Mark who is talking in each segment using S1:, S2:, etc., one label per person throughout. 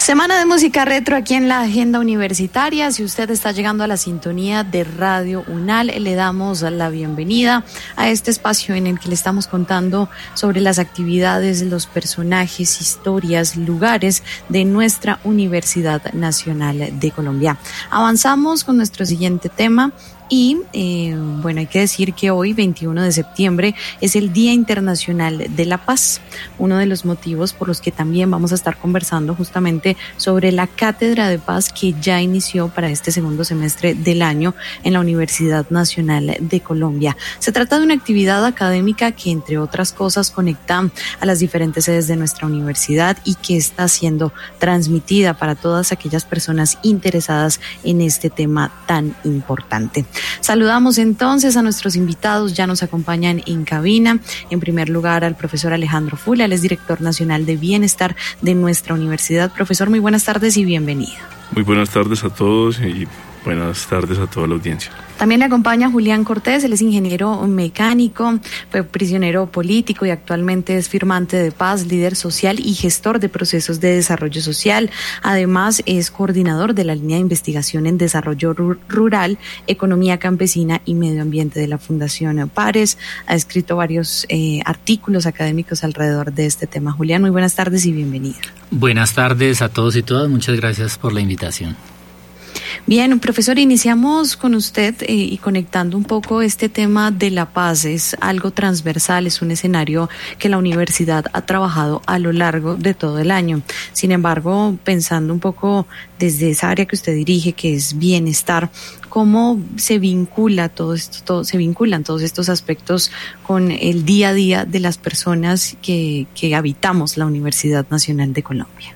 S1: Semana de música retro aquí en la agenda universitaria. Si usted está llegando a la sintonía de Radio UNAL, le damos la bienvenida a este espacio en el que le estamos contando sobre las actividades, los personajes, historias, lugares de nuestra Universidad Nacional de Colombia. Avanzamos con nuestro siguiente tema. Y hay que decir que hoy, 21 de septiembre, es el Día Internacional de la Paz, uno de los motivos por los que también vamos a estar conversando justamente sobre la Cátedra de Paz que ya inició para este segundo semestre del año en la Universidad Nacional de Colombia. Se trata de una actividad académica que, entre otras cosas, conecta a las diferentes sedes de nuestra universidad y que está siendo transmitida para todas aquellas personas interesadas en este tema tan importante. Saludamos entonces a nuestros invitados, ya nos acompañan en cabina. En primer lugar, al profesor Alejandro Fula, él es director nacional de bienestar de nuestra universidad. Profesor, muy buenas tardes y bienvenido.
S2: Muy buenas tardes a todos y buenas tardes a toda la audiencia.
S1: También le acompaña Julián Cortés, él es ingeniero mecánico, fue prisionero político y actualmente es firmante de paz, líder social y gestor de procesos de desarrollo social. Además, es coordinador de la línea de investigación en desarrollo rural, economía campesina y medio ambiente de la Fundación Pares. Ha escrito varios artículos académicos alrededor de este tema. Julián, muy buenas tardes y bienvenido.
S3: Buenas tardes a todos y todas, muchas gracias por la invitación.
S1: Bien, profesor, iniciamos con usted y conectando un poco este tema de la paz. Es algo transversal, es un escenario que la universidad ha trabajado a lo largo de todo el año. Sin embargo, pensando un poco desde esa área que usted dirige, que es bienestar, ¿cómo se vincula se vinculan todos estos aspectos con el día a día de las personas que habitamos la Universidad Nacional de Colombia?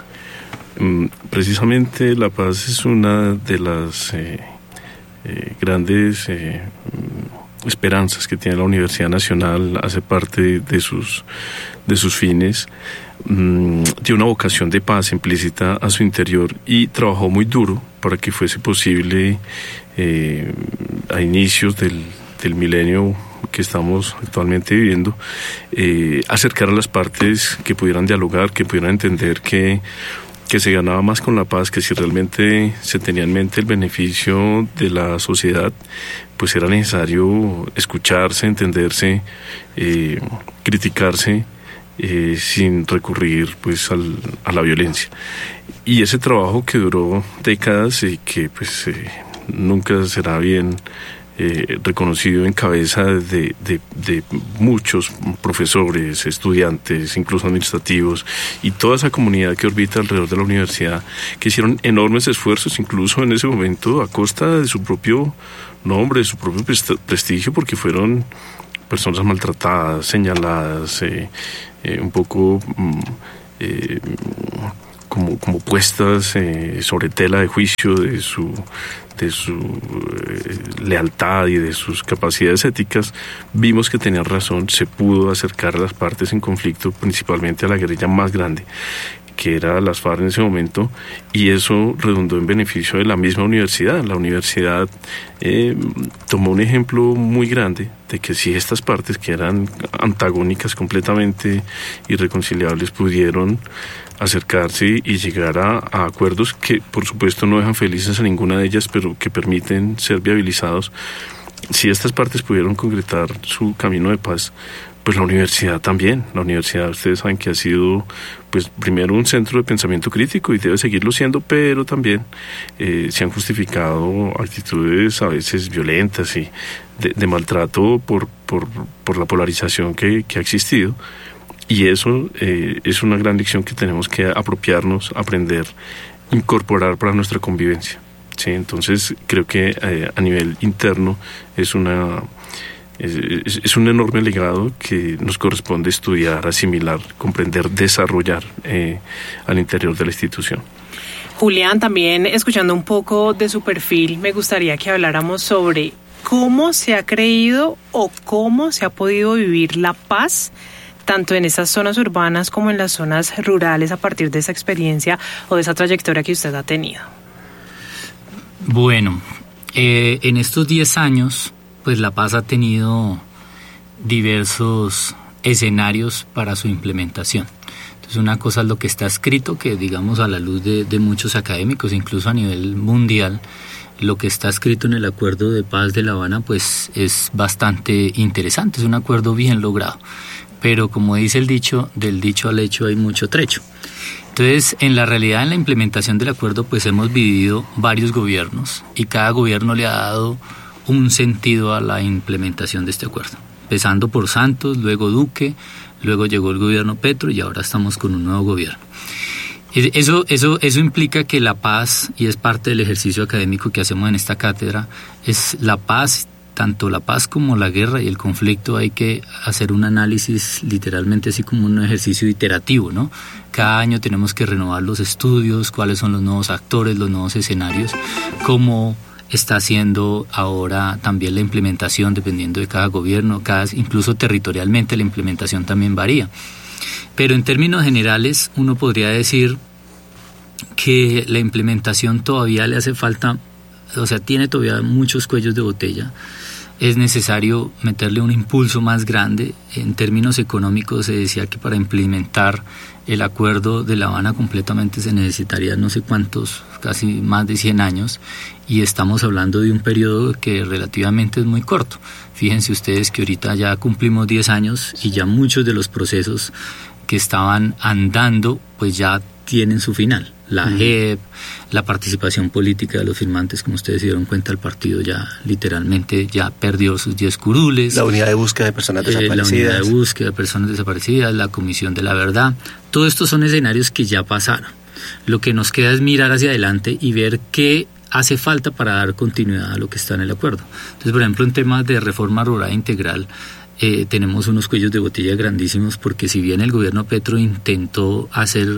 S2: Precisamente la paz es una de las grandes esperanzas que tiene la Universidad Nacional, hace parte de sus fines. Tiene una vocación de paz implícita a su interior y trabajó muy duro para que fuese posible a inicios del milenio que estamos actualmente viviendo, acercar a las partes que pudieran dialogar, que pudieran entender que se ganaba más con la paz, que si realmente se tenía en mente el beneficio de la sociedad, pues era necesario escucharse, entenderse, criticarse, sin recurrir pues a la violencia. Y ese trabajo que duró décadas y que pues nunca será bien reconocido en cabeza de muchos profesores, estudiantes, incluso administrativos y toda esa comunidad que orbita alrededor de la universidad, que hicieron enormes esfuerzos, incluso en ese momento a costa de su propio nombre, de su propio prestigio, porque fueron personas maltratadas, señaladas, un poco como puestas sobre tela de juicio de su lealtad y de sus capacidades éticas. Vimos que tenían razón, se pudo acercar a las partes en conflicto, principalmente a la guerrilla más grande, que era las FARC en ese momento, y eso redundó en beneficio de la misma universidad. La universidad tomó un ejemplo muy grande de que si estas partes, que eran antagónicas completamente irreconciliables, pudieron acercarse y llegar a acuerdos que por supuesto no dejan felices a ninguna de ellas, pero que permiten ser viabilizados. Si estas partes pudieron concretar su camino de paz, pues la universidad también. La universidad, ustedes saben que ha sido pues primero un centro de pensamiento crítico y debe seguirlo siendo, pero también se han justificado actitudes a veces violentas y de maltrato por la polarización que ha existido. Y eso es una gran lección que tenemos que apropiarnos, aprender, incorporar para nuestra convivencia. ¿Sí? Entonces creo que a nivel interno es un enorme legado que nos corresponde estudiar, asimilar, comprender, desarrollar al interior de la institución.
S4: Julián, también escuchando un poco de su perfil, me gustaría que habláramos sobre cómo se ha creído o cómo se ha podido vivir la paz tanto en esas zonas urbanas como en las zonas rurales a partir de esa experiencia o de esa trayectoria que usted ha tenido.
S3: Bueno, en estos 10 años, pues la paz ha tenido diversos escenarios para su implementación. Entonces una cosa es lo que está escrito, que digamos a la luz de muchos académicos, incluso a nivel mundial, lo que está escrito en el Acuerdo de Paz de La Habana pues es bastante interesante, es un acuerdo bien logrado. Pero como dice el dicho, del dicho al hecho hay mucho trecho. Entonces, en la realidad, en la implementación del acuerdo, pues hemos vivido varios gobiernos y cada gobierno le ha dado un sentido a la implementación de este acuerdo. Empezando por Santos, luego Duque, luego llegó el gobierno Petro y ahora estamos con un nuevo gobierno. Eso implica que la paz, y es parte del ejercicio académico que hacemos en esta cátedra, es la paz. Tanto la paz como la guerra y el conflicto hay que hacer un análisis literalmente así como un ejercicio iterativo, ¿no? Cada año tenemos que renovar los estudios, cuáles son los nuevos actores, los nuevos escenarios, cómo está haciendo ahora también la implementación dependiendo de cada gobierno, incluso territorialmente la implementación también varía. Pero en términos generales uno podría decir que la implementación todavía le hace falta, o sea, tiene todavía muchos cuellos de botella. Es necesario meterle un impulso más grande. En términos económicos se decía que para implementar el acuerdo de La Habana completamente se necesitaría no sé cuántos, casi más de 100 años, y estamos hablando de un periodo que relativamente es muy corto. Fíjense ustedes que ahorita ya cumplimos 10 años y ya muchos de los procesos que estaban andando pues ya tienen su final. La JEP, la participación política de los firmantes, como ustedes se dieron cuenta, el partido ya literalmente ya perdió sus 10 curules.
S5: La unidad de búsqueda de personas desaparecidas.
S3: La unidad de búsqueda de personas desaparecidas, la comisión de la verdad. Todos estos son escenarios que ya pasaron. Lo que nos queda es mirar hacia adelante y ver qué hace falta para dar continuidad a lo que está en el acuerdo. Entonces, por ejemplo, en temas de reforma rural integral, tenemos unos cuellos de botella grandísimos, porque si bien el gobierno Petro intentó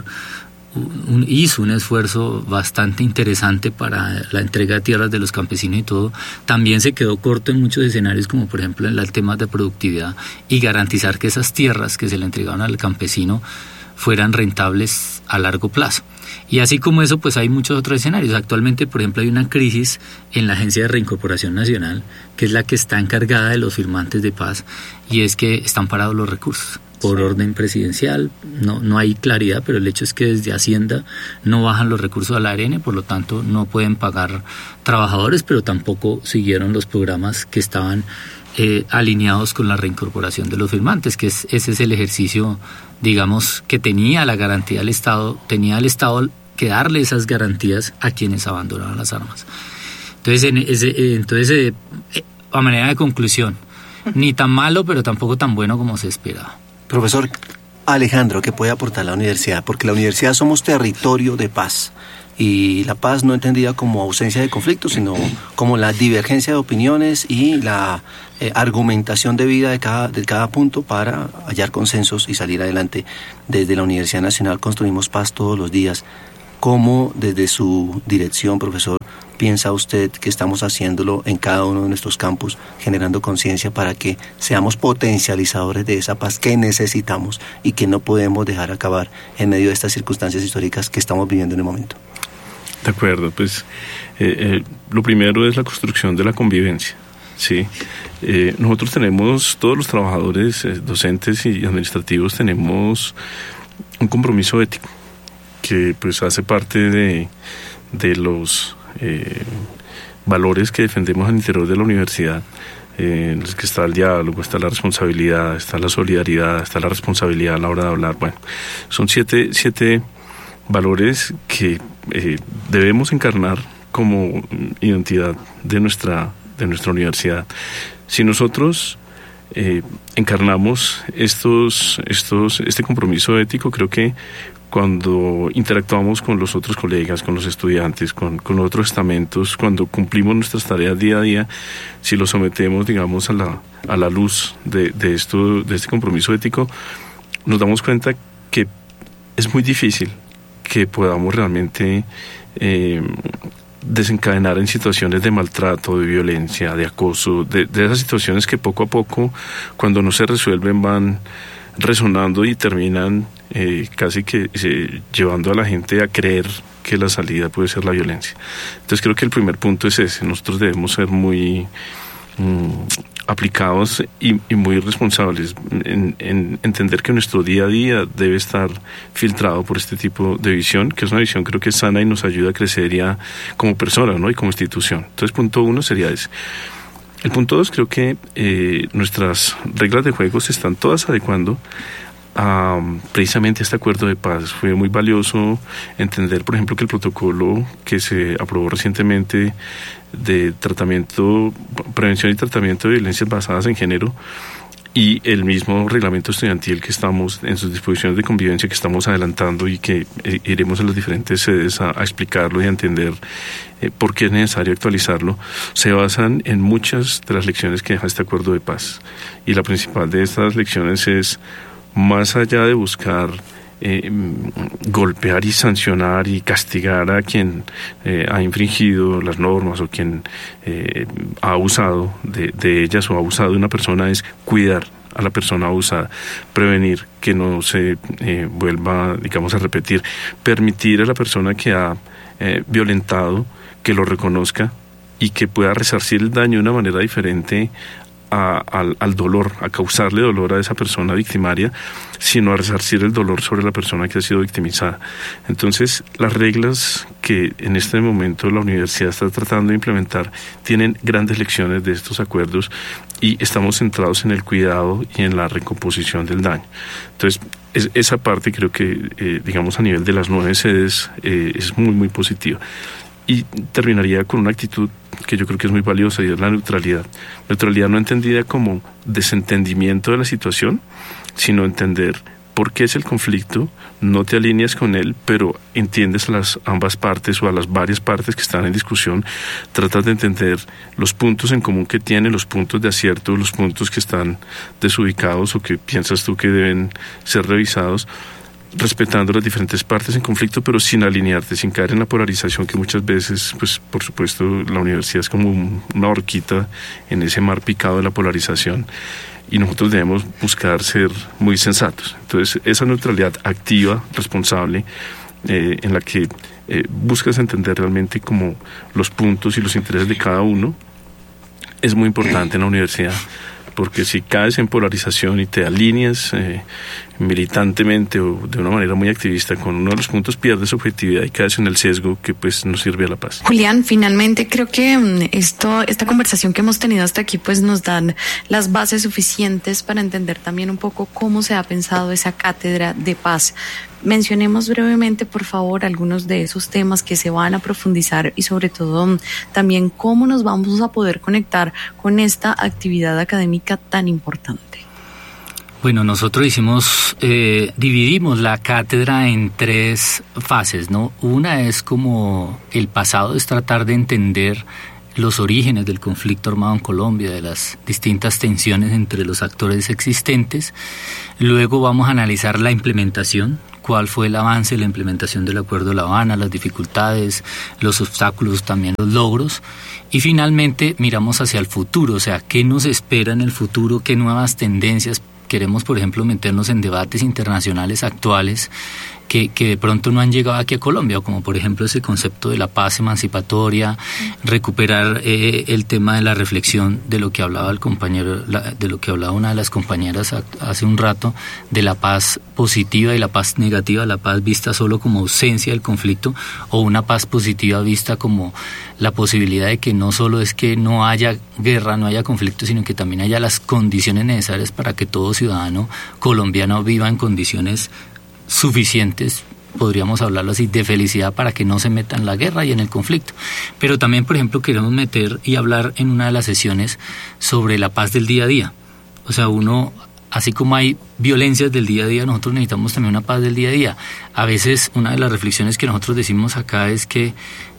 S3: hizo un esfuerzo bastante interesante para la entrega de tierras de los campesinos y todo, también se quedó corto en muchos escenarios, como por ejemplo en el tema de productividad y garantizar que esas tierras que se le entregaban al campesino fueran rentables a largo plazo. Y así como eso, pues hay muchos otros escenarios. Actualmente, por ejemplo, hay una crisis en la Agencia de Reincorporación Nacional, que es la que está encargada de los firmantes de paz, y es que están parados los recursos. Por orden presidencial, no hay claridad, pero el hecho es que desde Hacienda no bajan los recursos a la ARN, por lo tanto no pueden pagar trabajadores, pero tampoco siguieron los programas que estaban alineados con la reincorporación de los firmantes, que ese es el ejercicio, digamos, que tenía la garantía del Estado, tenía el Estado que darle esas garantías a quienes abandonaron las armas. Entonces, a manera de conclusión, ni tan malo, pero tampoco tan bueno como se esperaba.
S5: Profesor Alejandro, ¿qué puede aportar la universidad? Porque la universidad somos territorio de paz, y la paz no entendida como ausencia de conflicto, sino como la divergencia de opiniones y la argumentación debida de cada punto para hallar consensos y salir adelante. Desde la Universidad Nacional construimos paz todos los días. ¿Cómo desde su dirección, profesor, piensa usted que estamos haciéndolo en cada uno de nuestros campus, generando conciencia para que seamos potencializadores de esa paz que necesitamos y que no podemos dejar acabar en medio de estas circunstancias históricas que estamos viviendo en el momento?
S2: De acuerdo, pues lo primero es la construcción de la convivencia. Sí, nosotros tenemos, todos los trabajadores, docentes y administrativos, tenemos un compromiso ético que pues hace parte de los valores que defendemos al interior de la universidad, en los que está el diálogo, está la responsabilidad, está la solidaridad, está la responsabilidad a la hora de hablar. Bueno, son siete valores que debemos encarnar como identidad de nuestra universidad. Si nosotros encarnamos este compromiso ético, creo que cuando interactuamos con los otros colegas, con los estudiantes, con otros estamentos, cuando cumplimos nuestras tareas día a día, si lo sometemos, digamos, a la luz de este compromiso ético, nos damos cuenta que es muy difícil que podamos realmente desencadenar en situaciones de maltrato, de violencia, de acoso, de esas situaciones que poco a poco, cuando no se resuelven, van resonando y terminan casi que llevando a la gente a creer que la salida puede ser la violencia. Entonces creo que el primer punto es ese. Nosotros debemos ser muy aplicados y muy responsables, en entender que nuestro día a día debe estar filtrado por este tipo de visión, que es una visión creo que es sana y nos ayuda a crecer ya como persona, ¿no? Y como institución. Entonces, punto 1 sería ese. El punto 2, creo que nuestras reglas de juego se están todas adecuando precisamente a este acuerdo de paz. Fue muy valioso entender, por ejemplo, que el protocolo que se aprobó recientemente de prevención y tratamiento de violencias basadas en género, y el mismo reglamento estudiantil que estamos en sus disposiciones de convivencia que estamos adelantando y que iremos en las diferentes sedes a explicarlo y a entender por qué es necesario actualizarlo, se basan en muchas de las lecciones que deja este acuerdo de paz. Y la principal de estas lecciones es, más allá de buscar golpear y sancionar y castigar a quien ha infringido las normas o quien ha abusado de ellas o ha abusado de una persona, es cuidar a la persona abusada, prevenir que no se vuelva, digamos, a repetir, permitir a la persona que ha violentado que lo reconozca y que pueda resarcir el daño de una manera diferente al dolor, a causarle dolor a esa persona victimaria, sino a resarcir el dolor sobre la persona que ha sido victimizada. Entonces, las reglas que en este momento la universidad está tratando de implementar tienen grandes lecciones de estos acuerdos y estamos centrados en el cuidado y en la recomposición del daño. Entonces, esa parte creo que, digamos, a nivel de las 9 sedes es muy, muy positiva. Y terminaría con una actitud que yo creo que es muy valiosa, y es la neutralidad. Neutralidad no entendida como desentendimiento de la situación, sino entender por qué es el conflicto, no te alineas con él, pero entiendes a las ambas partes o a las varias partes que están en discusión, tratas de entender los puntos en común que tienen, los puntos de acierto, los puntos que están desubicados o que piensas tú que deben ser revisados, respetando las diferentes partes en conflicto, pero sin alinearte, sin caer en la polarización que muchas veces, pues por supuesto, la universidad es como una horquita en ese mar picado de la polarización, y nosotros debemos buscar ser muy sensatos. Entonces, esa neutralidad activa, responsable, en la que buscas entender realmente como los puntos y los intereses de cada uno, es muy importante en la universidad, porque si caes en polarización y te alineas militantemente o de una manera muy activista con uno de los puntos, pierdes objetividad y caes en el sesgo que pues no sirve a la paz.
S1: Julián, finalmente creo que esta conversación que hemos tenido hasta aquí pues nos dan las bases suficientes para entender también un poco cómo se ha pensado esa cátedra de paz. Mencionemos brevemente, por favor, algunos de esos temas que se van a profundizar y sobre todo también cómo nos vamos a poder conectar con esta actividad académica tan importante.
S3: Bueno, nosotros dividimos la cátedra en 3 fases, ¿no? Una es como el pasado, es tratar de entender los orígenes del conflicto armado en Colombia, de las distintas tensiones entre los actores existentes. Luego vamos a analizar la implementación, cuál fue el avance de la implementación del Acuerdo de La Habana, las dificultades, los obstáculos, también los logros. Y finalmente miramos hacia el futuro, o sea, qué nos espera en el futuro, qué nuevas tendencias. Queremos, por ejemplo, meternos en debates internacionales actuales que de pronto no han llegado aquí a Colombia, como por ejemplo ese concepto de la paz emancipatoria, recuperar el tema de la reflexión de lo que hablaba el compañero, de lo que hablaba una de las compañeras hace un rato, de la paz positiva y la paz negativa, la paz vista solo como ausencia del conflicto, o una paz positiva vista como la posibilidad de que no solo es que no haya guerra, no haya conflicto, sino que también haya las condiciones necesarias para que todo ciudadano colombiano viva en condiciones suficientes, podríamos hablarlo así, de felicidad para que no se meta en la guerra y en el conflicto. Pero también, por ejemplo, queremos meter y hablar en una de las sesiones sobre la paz del día a día. O sea, así como hay violencias del día a día, nosotros necesitamos también una paz del día a día. A veces una de las reflexiones que nosotros decimos acá es que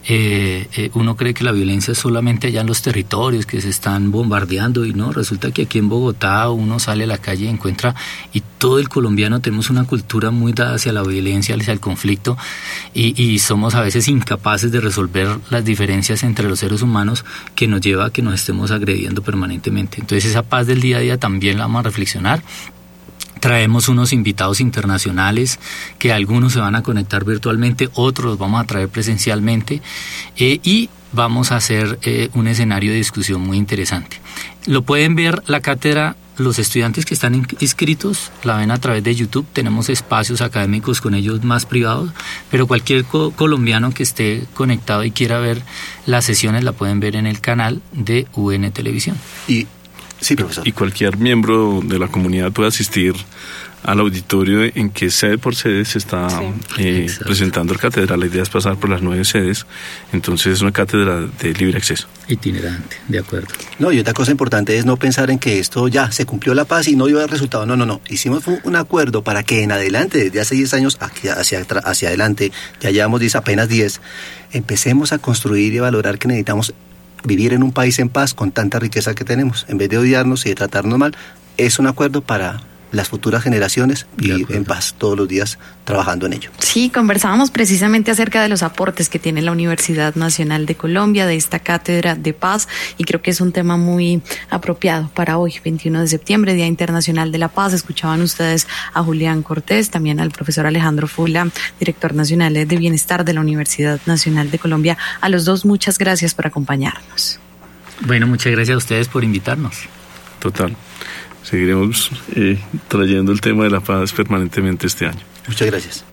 S3: uno cree que la violencia es solamente allá en los territorios, que se están bombardeando, y no, resulta que aquí en Bogotá uno sale a la calle y encuentra, y todo el colombiano tenemos una cultura muy dada hacia la violencia, hacia el conflicto, y somos a veces incapaces de resolver las diferencias entre los seres humanos, que nos lleva a que nos estemos agrediendo permanentemente. Entonces esa paz del día a día también la vamos a reflexionar. Traemos unos invitados internacionales que algunos se van a conectar virtualmente, otros los vamos a traer presencialmente, y vamos a hacer un escenario de discusión muy interesante. Lo pueden ver la cátedra, los estudiantes que están inscritos la ven a través de YouTube, tenemos espacios académicos con ellos más privados, pero cualquier colombiano que esté conectado y quiera ver las sesiones la pueden ver en el canal de UN Televisión.
S5: Sí, profesor.
S2: Y cualquier miembro de la comunidad puede asistir al auditorio en que sede por sede se está presentando la cátedra. La idea es pasar por las 9 sedes, entonces es una cátedra de libre acceso.
S3: Itinerante, de acuerdo.
S5: No, y otra cosa importante es no pensar en que esto ya se cumplió la paz y no dio el resultado. No. Hicimos un acuerdo para que en adelante, desde hace 10 años hacia adelante, ya llevamos apenas 10, empecemos a construir y a valorar que necesitamos vivir en un país en paz con tanta riqueza que tenemos. En vez de odiarnos y de tratarnos mal, es un acuerdo para las futuras generaciones vivir en paz todos los días trabajando en ello.
S1: Sí, conversábamos precisamente acerca de los aportes que tiene la Universidad Nacional de Colombia, de esta cátedra de paz, y creo que es un tema muy apropiado para hoy, 21 de septiembre, Día Internacional de la Paz. Escuchaban ustedes a Julián Cortés, también al profesor Alejandro Fula, director nacional de Bienestar de la Universidad Nacional de Colombia. A los dos, muchas gracias por acompañarnos.
S3: Bueno, muchas gracias a ustedes por invitarnos.
S2: Total. Seguiremos trayendo el tema de la paz permanentemente este año.
S5: Muchas gracias.